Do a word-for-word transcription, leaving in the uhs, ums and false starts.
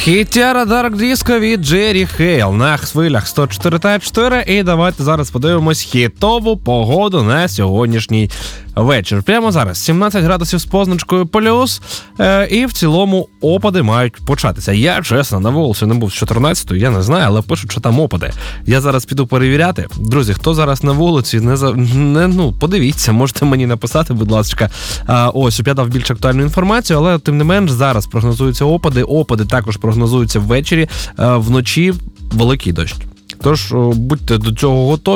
Хітяра Dark Disco від Джері Хейл на хвилях сто чотири та чотири. І давайте зараз подивимось хітову погоду на сьогоднішній вечір. Прямо зараз сімнадцять градусів з позначкою плюс, е, і в цілому опади мають початися. Я, чесно, на вулиці не був з чотирнадцятої, я не знаю, але пишуть, що там опади. Я зараз піду перевіряти. Друзі, хто зараз на вулиці, не, за... не ну, подивіться, можете мені написати, будь ласка. А, ось, щоб я дав більш актуальну інформацію, але тим не менш зараз прогнозуються опади. Опади також прогнозуються ввечері, а, вночі великий дощ. Тож будьте до цього готові.